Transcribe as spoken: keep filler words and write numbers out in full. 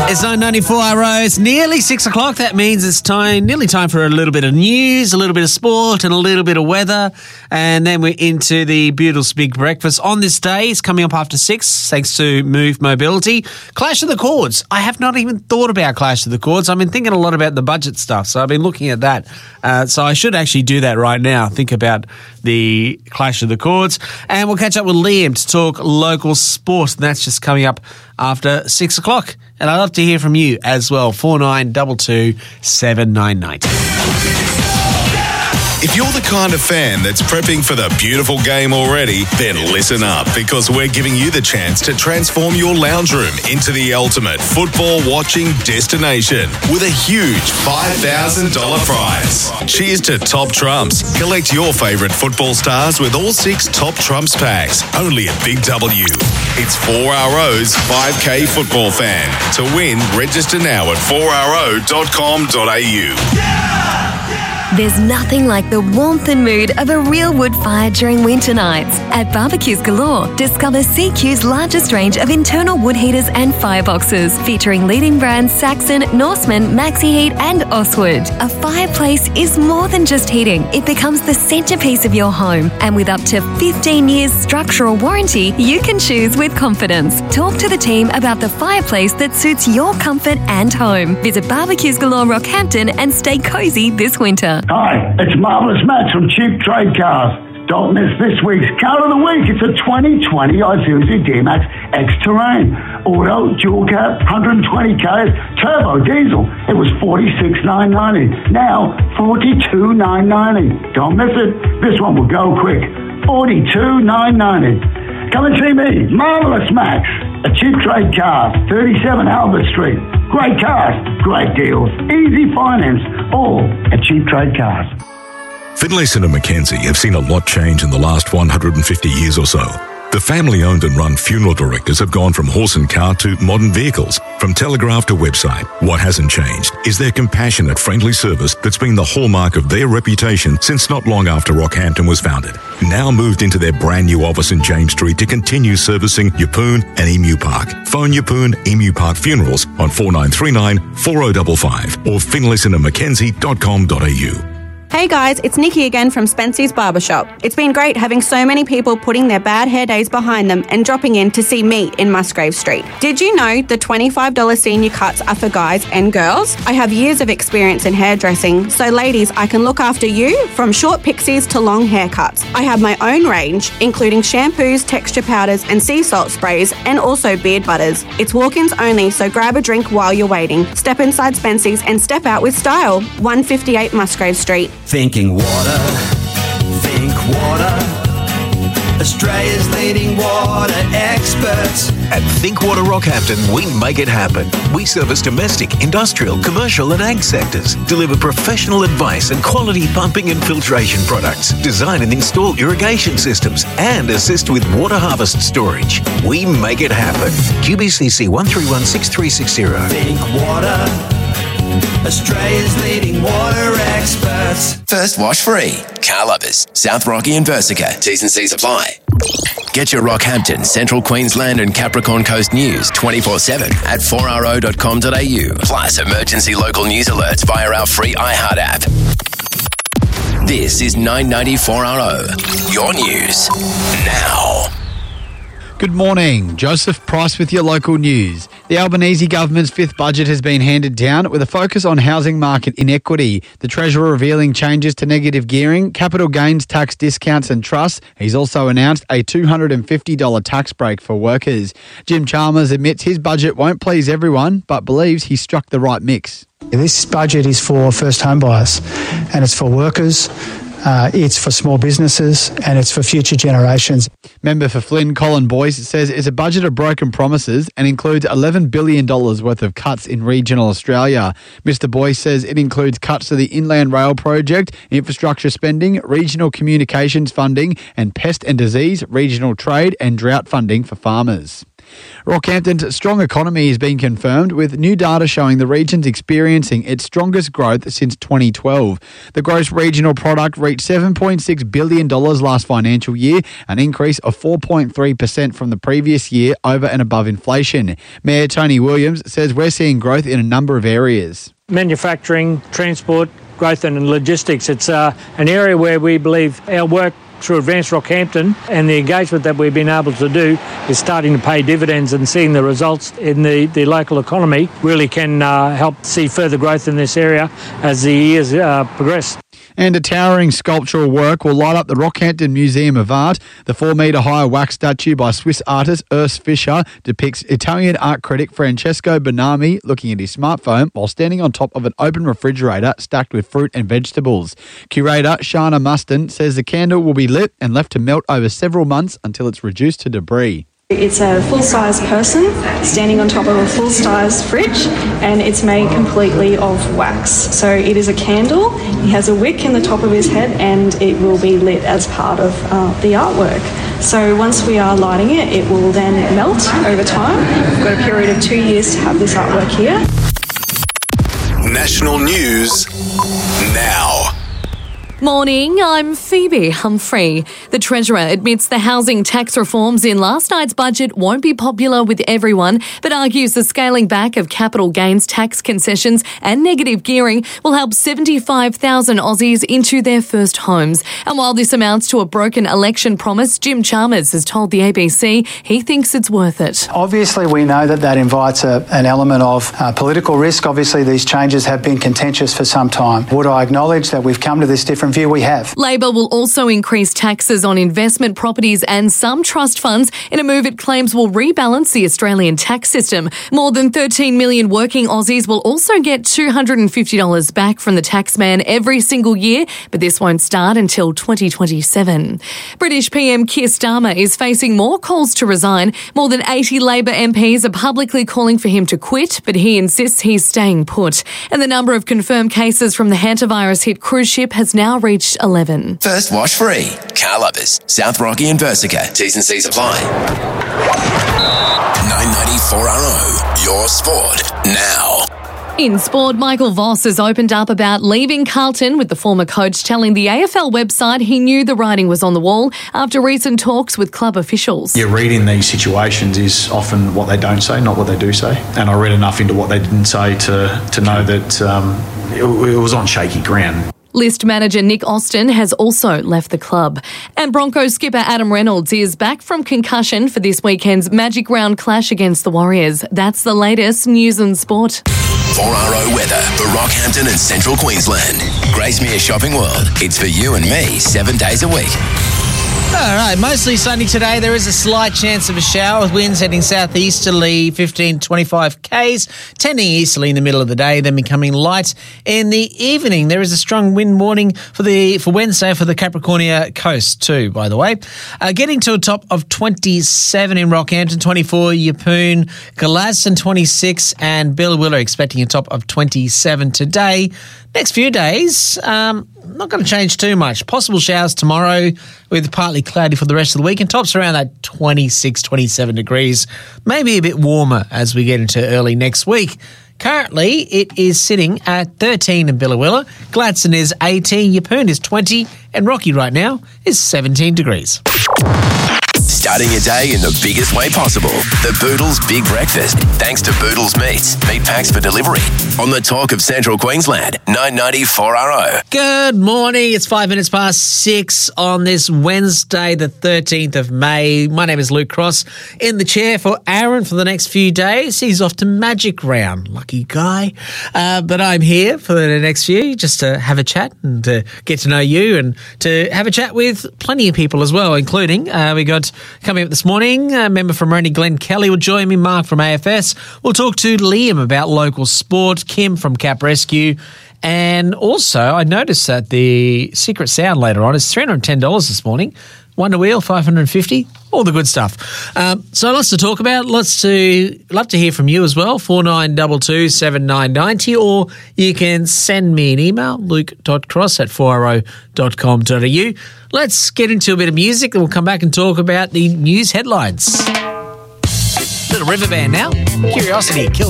It's nine ninety-four R O. It's nearly six o'clock. That means it's time, nearly time for a little bit of news, a little bit of sport, and a little bit of weather. And then we're into the Beatles Big Breakfast on this day. It's coming up after six, thanks to Move Mobility. Clash of the Chords. I have not even thought about Clash of the Chords. I've been thinking a lot about the budget stuff, so I've been looking at that. Uh, so I should actually do that right now. Think about the Clash of the Chords. And we'll catch up with Liam to talk local sport. And that's just coming up after six o'clock. And I'd love to hear from you as well. four nine two two seven nine nine. If you're the kind of fan that's prepping for the beautiful game already, then listen up, because we're giving you the chance to transform your lounge room into the ultimate football watching destination with a huge five thousand dollars prize. Cheers to Top Trumps. Collect your favourite football stars with all six Top Trumps packs, only at Big W. It's four R O's five K football fan. To win, register now at four R O dot com dot A U. There's nothing like the warmth and mood of a real wood fire during winter nights. At Barbecues Galore, discover C Q's largest range of internal wood heaters and fireboxes, featuring leading brands Saxon, Norseman, Maxi Heat and Oswood. A fireplace is more than just heating. It becomes the centrepiece of your home. And with up to fifteen years structural warranty, you can choose with confidence. Talk to the team about the fireplace that suits your comfort and home. Visit Barbecues Galore Rockhampton and stay cosy this winter. Hi, it's Marvellous Matt from Cheap Trade Cars. Don't miss this week's Car of the Week. It's a twenty twenty Isuzu D-Max X-Terrain. Auto, dual cab, one hundred twenty Ks, turbo diesel. It was forty-six thousand nine hundred ninety. Now, forty-two thousand nine hundred ninety. Don't miss it. This one will go quick. forty-two thousand nine hundred ninety. Come and see me, Marvellous Max, at Cheap Trade Cars, thirty-seven Albert Street. Great cars, great deals, easy finance, all at Cheap Trade Cars. Finlayson and Mackenzie have seen a lot change in the last one hundred fifty years or so. The family-owned and run funeral directors have gone from horse and cart to modern vehicles, from telegraph to website. What hasn't changed is their compassionate, friendly service that's been the hallmark of their reputation since not long after Rockhampton was founded. Now moved into their brand new office in James Street to continue servicing Yeppoon and Emu Park. Phone Yeppoon Emu Park Funerals on four nine three nine four oh five five or finlayson and mackenzie dot com dot a u. Hey guys, it's Nikki again from Spency's Barbershop. It's been great having so many people putting their bad hair days behind them and dropping in to see me in Musgrave Street. Did you know the twenty-five dollars senior cuts are for guys and girls? I have years of experience in hairdressing, so ladies, I can look after you from short pixies to long haircuts. I have my own range, including shampoos, texture powders and sea salt sprays, and also beard butters. It's walk-ins only, so grab a drink while you're waiting. Step inside Spency's and step out with style. one fifty-eight Musgrave Street. Thinking water, think water. Australia's leading water experts. At Think Water Rockhampton, we make it happen. We service domestic, industrial, commercial and ag sectors. Deliver professional advice and quality pumping and filtration products. Design and install irrigation systems and assist with water harvest storage. We make it happen. Q B C C one three one six three six zero. Think water. Australia's leading water experts. First wash free. Car Lovers, South Rocky and Versica. T's and C's apply. Get your Rockhampton, Central Queensland and Capricorn Coast news twenty-four seven at four r o dot com dot a u. Plus emergency local news alerts via our free iHeart app. This is nine ninety-four R O. Your news now. Good morning. Joseph Price with your local news. The Albanese government's fifth budget has been handed down with a focus on housing market inequity. The Treasurer revealing changes to negative gearing, capital gains tax discounts and trusts. He's also announced a two hundred fifty dollars tax break for workers. Jim Chalmers admits his budget won't please everyone, but believes he struck the right mix. This budget is for first home buyers and it's for workers. Uh, it's for small businesses and it's for future generations. Member for Flynn, Colin Boyce, says it's a budget of broken promises and includes eleven billion dollars worth of cuts in regional Australia. Mister Boyce says it includes cuts to the Inland Rail project, infrastructure spending, regional communications funding and pest and disease, regional trade and drought funding for farmers. Rockhampton's strong economy has been confirmed, with new data showing the region's experiencing its strongest growth since twenty twelve. The gross regional product reached seven point six billion dollars last financial year, an increase of four point three percent from the previous year over and above inflation. Mayor Tony Williams says we're seeing growth in a number of areas. Manufacturing, transport, growth and logistics. It's uh, an area where we believe our work through Advanced Rockhampton and the engagement that we've been able to do is starting to pay dividends, and seeing the results in the, the local economy really can uh, help see further growth in this area as the years uh, progress. And a towering sculptural work will light up the Rockhampton Museum of Art. The four-metre high wax statue by Swiss artist Urs Fischer depicts Italian art critic Francesco Bonami looking at his smartphone while standing on top of an open refrigerator stacked with fruit and vegetables. Curator Shana Muston says the candle will be lit and left to melt over several months until it's reduced to debris. It's a full-size person standing on top of a full-size fridge, and it's made completely of wax. So it is a candle. He has a wick in the top of his head, and it will be lit as part of uh, the artwork. So once we are lighting it, it will then melt over time. We've got a period of two years to have this artwork here. National news now. Morning, I'm Phoebe Humphrey. The Treasurer admits the housing tax reforms in last night's budget won't be popular with everyone, but argues the scaling back of capital gains tax concessions and negative gearing will help seventy-five thousand Aussies into their first homes. And while this amounts to a broken election promise, Jim Chalmers has told the A B C he thinks it's worth it. Obviously, we know that that invites a, an element of uh, political risk. Obviously, these changes have been contentious for some time. Would I acknowledge that we've come to this different view? We have. Labor will also increase taxes on investment properties and some trust funds in a move it claims will rebalance the Australian tax system. More than thirteen million working Aussies will also get two hundred fifty dollars back from the taxman every single year, but this won't start until twenty twenty-seven. British P M Keir Starmer is facing more calls to resign. More than eighty Labor M Ps are publicly calling for him to quit, but he insists he's staying put. And the number of confirmed cases from the hantavirus hit cruise ship has now reached eleven. First wash free. Car Lovers, South Rocky and Versica. T's and C's apply. nine ninety-four R O, your sport now. In sport, Michael Voss has opened up about leaving Carlton, with the former coach telling the A F L website he knew the writing was on the wall after recent talks with club officials. Yeah, reading these situations is often what they don't say, not what they do say. And I read enough into what they didn't say to, to know that um, it, it was on shaky ground. List manager Nick Austin has also left the club. And Broncos skipper Adam Reynolds is back from concussion for this weekend's Magic Round clash against the Warriors. That's the latest news and sport. four R O weather for Rockhampton and Central Queensland. Gracemere Shopping World. It's for you and me seven days a week. All right, mostly sunny today. There is a slight chance of a shower with winds heading southeasterly, fifteen to twenty-five kays, tending easterly in the middle of the day, then becoming light in the evening. There is a strong wind warning for the for Wednesday for the Capricornia coast too, by the way. Uh, getting to a top of twenty-seven in Rockhampton, twenty-four Yeppoon, Gladstone twenty-six, and Billawilla expecting a top of twenty-seven today. Next few days, um, not going to change too much. Possible showers tomorrow with partly cloudy for the rest of the week, and tops around that twenty-six, twenty-seven degrees. Maybe a bit warmer as we get into early next week. Currently, it is sitting at thirteen in Billawilla. Gladstone is eighteen, Yeppoon is twenty, and Rocky right now is seventeen degrees. Starting your day in the biggest way possible. The Boodles Big Breakfast. Thanks to Boodles Meats. Meat packs for delivery. On the talk of Central Queensland. nine ninety-four R O. Good morning. It's five minutes past six on this Wednesday, the thirteenth of May. My name is Luke Cross. In the chair for Aaron for the next few days. He's off to Magic Round. Lucky guy. Uh, but I'm here for the next few just to have a chat and to get to know you and to have a chat with plenty of people as well, including uh, we got coming up this morning, a member from Moroney, Glenn Kelly, will join me, Mark from A F S. We'll talk to Liam about local sport, Kim from Cap Rescue, and also I noticed that the Secret Sound later on is three hundred ten dollars this morning. Wonder Wheel, five hundred fifty dollars, all the good stuff. Um, so lots to talk about, lots to, love to hear from you as well, four nine two two, seven nine nine zero, or you can send me an email, luke dot cross at four r o dot com dot a u. Let's get into a bit of music and we'll come back and talk about the news headlines. River Band now. Curiosity, Kill